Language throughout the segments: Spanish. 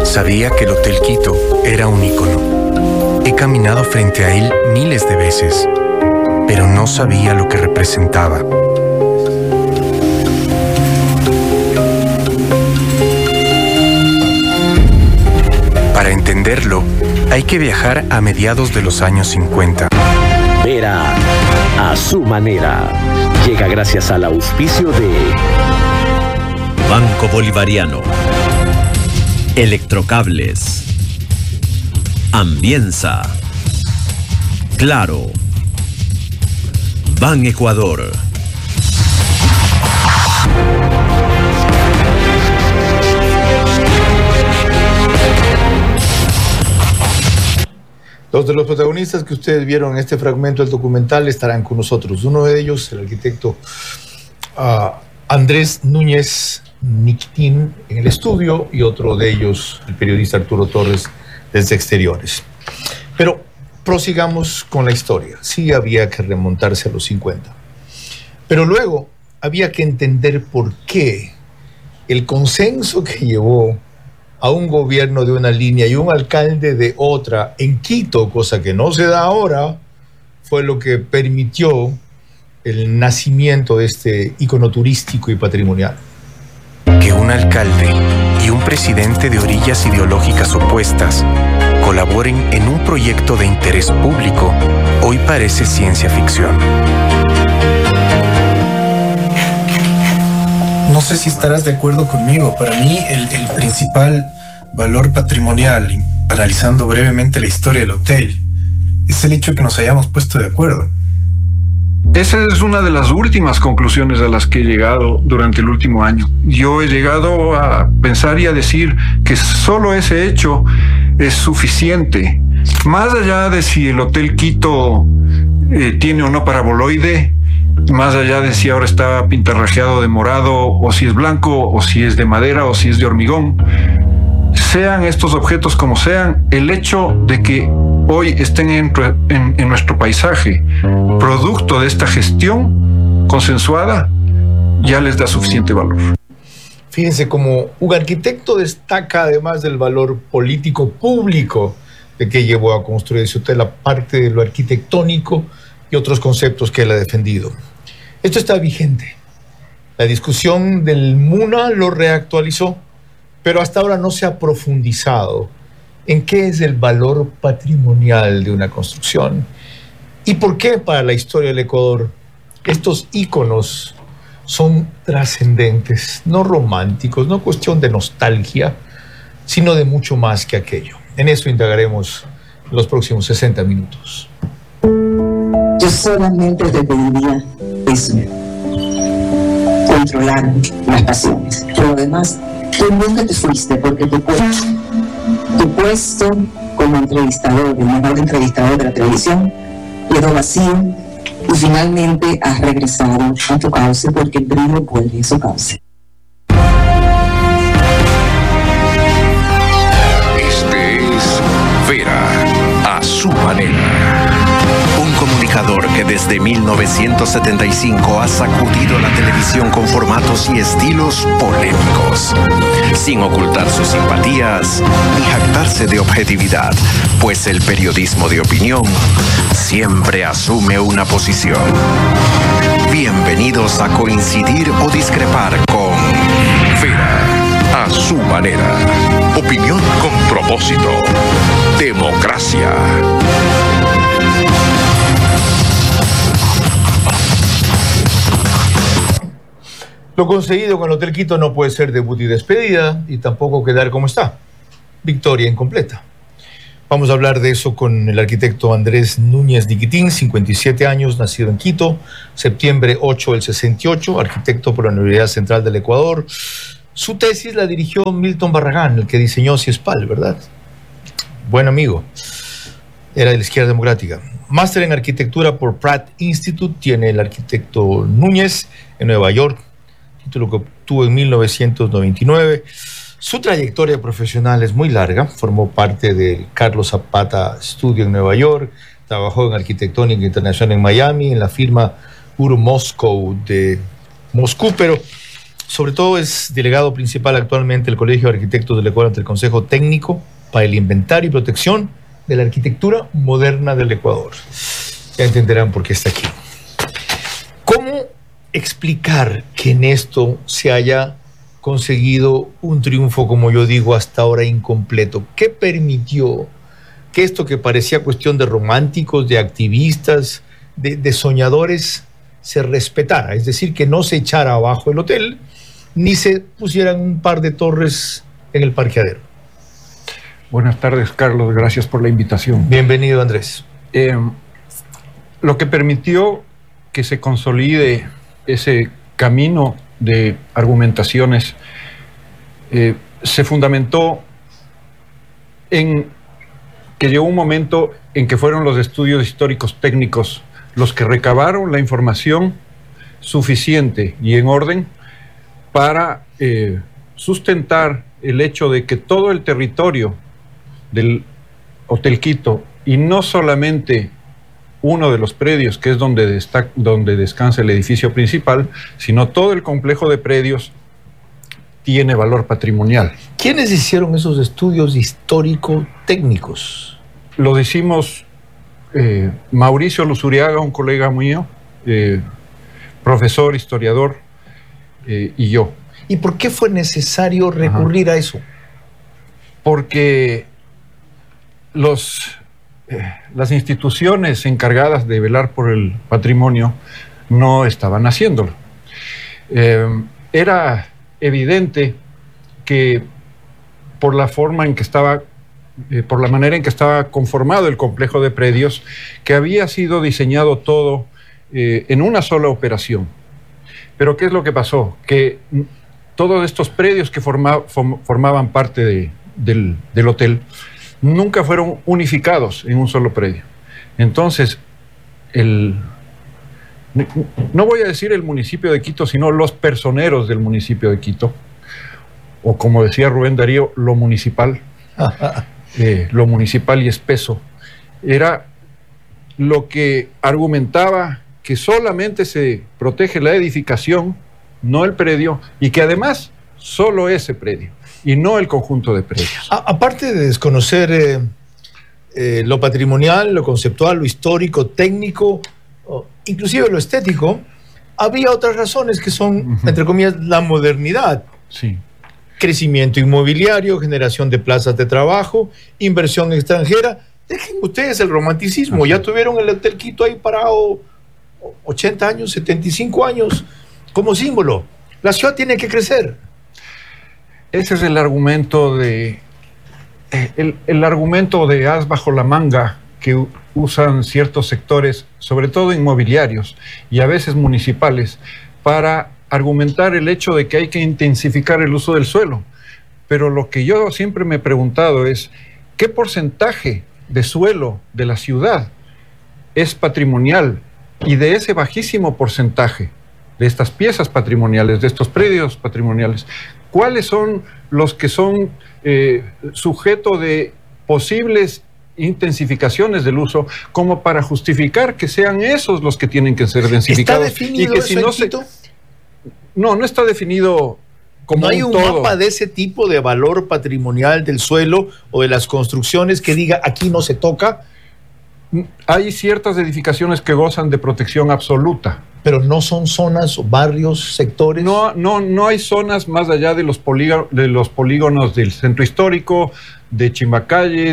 Sabía que el Hotel Quito era un ícono. He caminado frente a él miles de veces, pero no sabía lo que representaba. Para entenderlo, hay que viajar a mediados de los años 50. Vera a su manera. Llega gracias al auspicio de Banco Bolivariano, Electrocables, Ambienza, Claro, Ban Ecuador. Dos de los protagonistas que ustedes vieron en este fragmento del documental estarán con nosotros. Uno de ellos, el arquitecto Andrés Núñez Niquitín en el estudio, y otro de ellos, el periodista Arturo Torres, desde Exteriores. Pero prosigamos con la historia. Sí, había que remontarse a los 50. Pero luego había que entender por qué el consenso que llevó a un gobierno de una línea y un alcalde de otra en Quito, cosa que no se da ahora, fue lo que permitió el nacimiento de este ícono turístico y patrimonial. Que un alcalde y un presidente de orillas ideológicas opuestas colaboren en un proyecto de interés público hoy parece ciencia ficción. No sé si estarás de acuerdo conmigo. Para mí el principal valor patrimonial, analizando brevemente la historia del hotel, es el hecho de que nos hayamos puesto de acuerdo. Esa es una de las últimas conclusiones a las que he llegado durante el último año. Yo he llegado a pensar y a decir que solo ese hecho es suficiente. Más allá de si el Hotel Quito tiene o no paraboloide, más allá de si ahora está pintarrajeado de morado, o si es blanco, o si es de madera, o si es de hormigón, sean estos objetos como sean, el hecho de que hoy estén en nuestro paisaje, producto de esta gestión consensuada, ya les da suficiente valor. Fíjense cómo un arquitecto destaca, además del valor político público de que llevó a construir ese hotel, aparte de lo arquitectónico y otros conceptos que él ha defendido. Esto está vigente. La discusión del MUNA lo reactualizó, pero hasta ahora no se ha profundizado en qué es el valor patrimonial de una construcción y por qué para la historia del Ecuador estos íconos son trascendentes, no románticos, no cuestión de nostalgia, sino de mucho más que aquello. En eso indagaremos en los próximos 60 minutos. Yo solamente te pediría eso, controlar las pasiones. Por lo demás, tú nunca te fuiste porque tu puesto como entrevistador, el mejor entrevistador de la televisión, quedó vacío y finalmente has regresado a tu cauce porque el brillo vuelve a su cauce. Este es Vera a su manera. Un comunicador que desde 1975 ha sacudido la televisión con formatos y estilos polémicos, sin ocultar sus simpatías ni jactarse de objetividad, pues el periodismo de opinión siempre asume una posición. Bienvenidos a coincidir o discrepar con Vera a su manera. Opinión con propósito. Democracia. Lo conseguido con el Hotel Quito no puede ser debut y despedida, y tampoco quedar como está. Victoria incompleta. Vamos a hablar de eso con el arquitecto Andrés Núñez Niquitín, 57 años, nacido en Quito, septiembre 8 del 68, arquitecto por la Universidad Central del Ecuador. Su tesis la dirigió Milton Barragán, el que diseñó Ciespal, ¿verdad? Buen amigo. Era de la Izquierda Democrática. Máster en arquitectura por Pratt Institute tiene el arquitecto Núñez en Nueva York, título que obtuvo en 1999. Su trayectoria profesional es muy larga. Formó parte del Carlos Zapata Studio en Nueva York, trabajó en Arquitectónica Internacional en Miami, en la firma Uro Moscow de Moscú, pero sobre todo es delegado principal actualmente del Colegio de Arquitectos del Ecuador ante el Consejo Técnico para el Inventario y Protección de la Arquitectura Moderna del Ecuador. Ya entenderán por qué está aquí. ¿Cómo explicar que en esto se haya conseguido un triunfo, como yo digo, hasta ahora incompleto? ¿Qué permitió que esto que parecía cuestión de románticos, de activistas, de soñadores, se respetara? Es decir, que no se echara abajo el hotel, ni se pusieran un par de torres en el parqueadero. Buenas tardes, Carlos. Gracias por la invitación. Bienvenido, Andrés. Lo que permitió que se consolide ese camino de argumentaciones se fundamentó en que llegó un momento en que fueron los estudios históricos técnicos los que recabaron la información suficiente y en orden para sustentar el hecho de que todo el territorio del Hotel Quito, y no solamente uno de los predios, que es donde descansa el edificio principal, sino todo el complejo de predios tiene valor patrimonial. ¿Quiénes hicieron esos estudios histórico-técnicos? Los hicimos Mauricio Luzuriaga, un colega mío, profesor, historiador, y yo. ¿Y por qué fue necesario recurrir a eso? Porque las instituciones encargadas de velar por el patrimonio no estaban haciéndolo. Era evidente que por la forma en que estaba, por la manera en que estaba conformado el complejo de predios, que había sido diseñado todo en una sola operación. Pero ¿qué es lo que pasó? Que todos estos predios que formaban parte del hotel nunca fueron unificados en un solo predio. Entonces, no voy a decir el municipio de Quito, sino los personeros del municipio de Quito, o como decía Rubén Darío, lo municipal, lo municipal y espeso, era lo que argumentaba que solamente se protege la edificación, no el predio, y que además solo ese predio, y no el conjunto de predios. Aparte de desconocer lo patrimonial, lo conceptual, lo histórico, técnico, inclusive lo estético, había otras razones que son, entre comillas, la modernidad. Sí. Crecimiento inmobiliario, generación de plazas de trabajo, inversión extranjera. Dejen ustedes el romanticismo. Ya tuvieron el Hotel Quito ahí parado 80 años, 75 años, como símbolo. La ciudad tiene que crecer. Ese es el argumento el argumento de as bajo la manga que usan ciertos sectores, sobre todo inmobiliarios y a veces municipales, para argumentar el hecho de que hay que intensificar el uso del suelo. Pero lo que yo siempre me he preguntado es, ¿qué porcentaje de suelo de la ciudad es patrimonial? Y de ese bajísimo porcentaje, de estas piezas patrimoniales, de estos predios patrimoniales, ¿cuáles son los que son sujeto de posibles intensificaciones del uso como para justificar que sean esos los que tienen que ser densificados? ¿Está definido y que eso si no en Quito? No está definido como ¿No hay un todo. mapa de ese tipo de valor patrimonial del suelo o de las construcciones que diga aquí no se toca? Hay ciertas edificaciones que gozan de protección absoluta. Pero no son zonas o barrios, sectores. No hay zonas más allá de los polígonos del centro histórico, de Chimbacalle,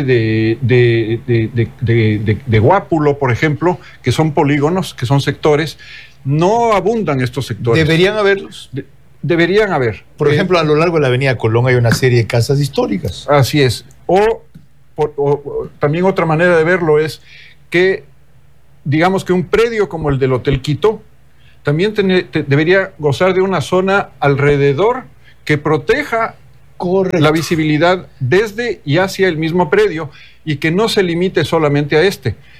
de Guápulo, por ejemplo, que son polígonos, que son sectores. No abundan estos sectores. ¿Deberían haberlos? Deberían haber. Por ejemplo, a lo largo de la avenida Colón hay una serie de casas históricas. Así es. O también otra manera de verlo es que, digamos que un predio como el del Hotel Quito también debería gozar de una zona alrededor que proteja la visibilidad desde y hacia el mismo predio y que no se limite solamente a este.